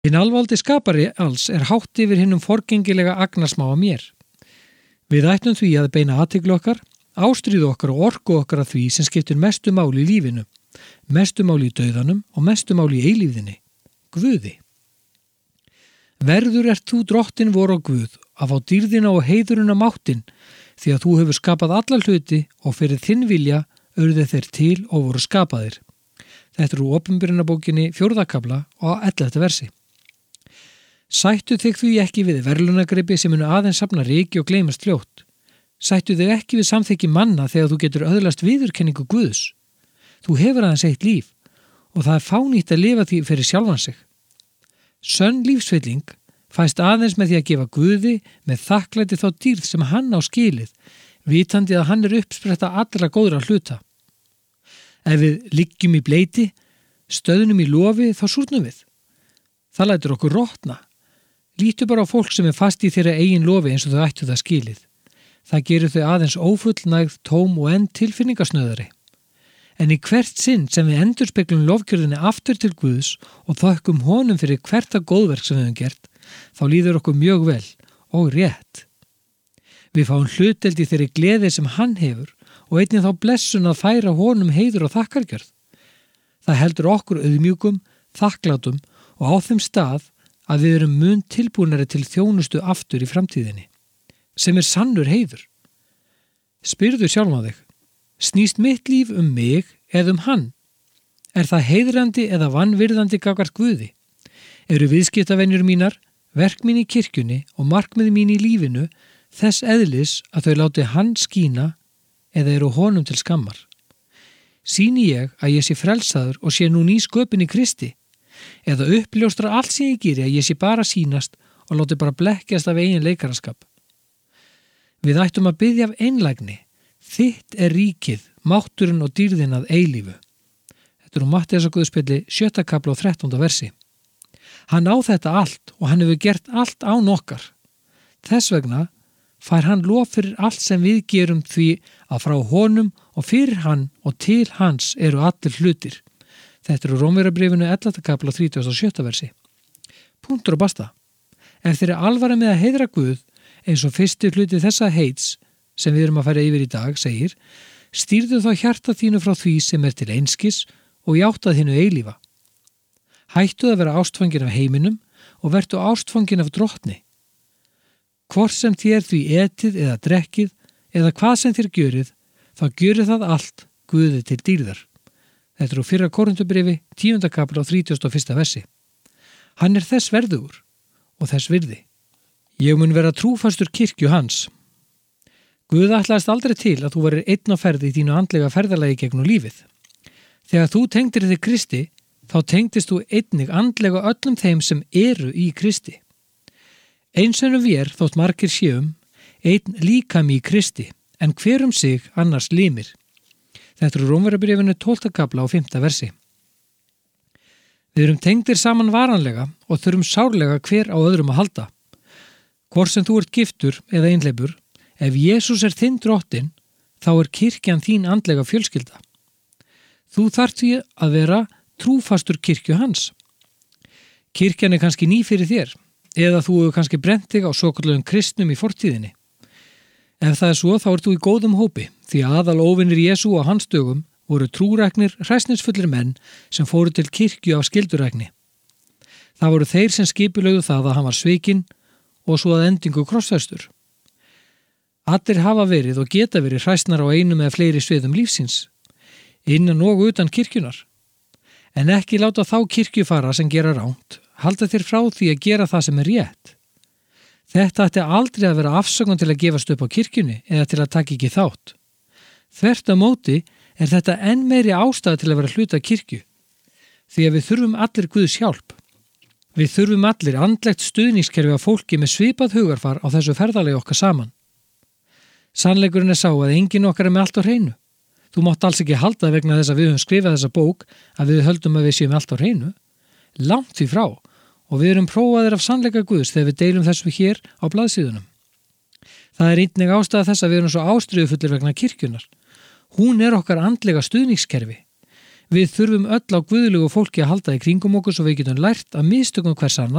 Hinn alvaldi skapari alls hátt yfir hinum forgengilega agnarsmáa mér. Við ættum því að beina athygli okkar, ástríðu okkar og orku okkar að því sem skiptir mestu máli í lífinu, mestu máli í dauðanum og mestu máli í eilífðinni, Guði. Verður ert þú drottin vor og Guð, að fá dýrðina og heiðurina máttinn, því að þú hefur skapað alla hluti og fyrir þinn vilja urðu þeir til og voru skapaðir. Þetta er úr Opinberunarbókinni 4. kafla og 11. versi. Sættu þig því ekki við verðlaunagripi sem munu aðeins safna ryki og gleymast fljótt. Sættu þig ekki við samþykki manna þegar þú getur öðlast viðurkenningu Guðs. Þú hefur aðeins eitt líf og það er fánýtt að lifa því fyrir sjálfan sig. Sönn lífsfylling fæst aðeins með því að gefa Guði með þakklæti þá dýrð sem hann á skilið, vitandi að hann er uppspretta allra góðra hluta. Ef við liggjum í bleiti, stöðnum í lofi, þá súrnum við. Það lætur okkur rotna. Lítu bara á fólk sem er fast í þeirra eigin lofi eins og þau ættu það skilið. Það gerir þau aðeins ófullnægð, tóm og enn tilfinningasnöðari. En í hvert sinn sem við endurspeglum lofgjörðinni aftur til Guðs og þökkum honum fyrir hvert að góðverk sem við höfum gert, þá líður okkur mjög vel og rétt. Við fáum hlutdeild í þeirri gleði sem hann hefur og einnig þá blessun að færa honum heiður og þakkargjörð. Það heldur okkur auðmjúkum, þakklátum og á þeim stað að við erum mun tilbúnari til þjónustu aftur í framtíðinni, sem er sannur heiður. Spyrðu sjálfan þig, snýst mitt líf um mig eða um hann? Er það heiðrandi eða vanvirðandi gagnvart Guði? Eru viðskiptavenjur mínar, verk mín í kirkjunni og markmið mín í lífinu þess eðlis að þau láti hann skína eða eru honum til skammar? Sýni ég að ég sé frelsaður og sé nú ný sköpun í Kristi? Eða uppljóstra allt sem ég geri að ég sé bara sýnast og láti bara blekkjast af eigin leikaraskap? Við ættum að biðja af einlægni. Þitt er ríkið, mátturinn og dýrðin að eilífu. Þetta er úr Matteusarguðspjalli 7. kafla og 13. versi. Hann á þetta allt og hann hefur gert allt án okkar. Þess vegna fær hann lof fyrir allt sem við gerum því að frá honum og fyrir hann og til hans eru allir hlutir. Þetta er úr Rómverjabréfinu 11. kafla og 37. versi. Punktur og basta. Ef þeir eru alvara með að heiðra Guð, eins og fyrsti hluti þessa heits sem við erum að fara yfir í dag segir, stýrðu þá hjarta þínu frá því sem er til einskis og játtað þínu eilífa. Hættu að vera ástfangin af heiminum og vertu ástfangin af drottni. Hvort sem þér því etið eða drekkið eða hvað sem þér gjörið, þá gjörið það allt Guði til dýrðar. Þetta er úr 1. Korinthubréfi 10. kafla og 31. versi. Hann er þess verðugur og þess virði. Ég mun vera trúfastur kirkju hans. Guð ætlaðist aldrei til að þú verir einn á ferði í þínu andlega ferðalagi gegnum lífið. Þegar þú tengdir þig Kristi, þá tengdist þú einnig andlega öllum þeim sem eru í Kristi. Eins og vér þótt margir séum, einn líkami í Kristi, en hver sig annars limir. Þetta er úr Rómverjabréfinu 12. kafla og 5. versi. Við erum tengdir saman varanlega og þurfum sárlega hver á öðrum að halda. Hvort sem þú ert giftur eða einhleipur, ef Jesús er þinn drottinn, þá er kirkjan þín andlega fjölskylda. Þú þarft því að vera trúfastur kirkju hans. Kirkjan er kannski ný fyrir þér, eða þú hefur kannski brent þig á svokölluðum kristnum í fortíðinni. Ef það er svo, þá ert þú í góðum hópi, því aðal óvinir Jesú á hans dögum voru trúræknir, hræsnisfullir menn sem fóru til kirkju af skyldurækni. Það voru þeir sem skipulögðu það að hann var svikinn og svo að endingu krossfestur. Allir hafa verið og geta verið hræsnar á einum eða fleiri sviðum lífsins, innan og utan kirkjunar. En ekki láta þá kirkjufara sem gera rangt, halda þér frá því að gera það sem er rétt. Þetta ætti aldrei að vera afsökun til að gefast upp á kirkjunni eða til að taka ekki þátt. Þvert á móti er þetta enn meiri ástæða til að vera hluta kirkju, því að við þurfum allir Guðs hjálp. Við þurfum allir andlegt stuðningskerfi af fólki með svipað hugarfar á þessu ferðalagi okkar saman. Sannleikurinn er sá að enginn okkar er með allt á hreinu. Þú mátt alls ekki halda vegna þess að við höfum skrifað þessa bók að við höldum að við séum allt á hreinu. Langt því frá. Og við erum prófaðir af sannleika Guðs þegar við deilum þessu hér á blaðsíðunum. Það er einnig ástæða þess að við erum svo ástríðufullir vegna kirkjunar. Hún er okkar andlega stuðningskerfi. Við þurfum öll á guðlegu fólki að halda í kringum okkur svo við getum lært að mistökum hvers annars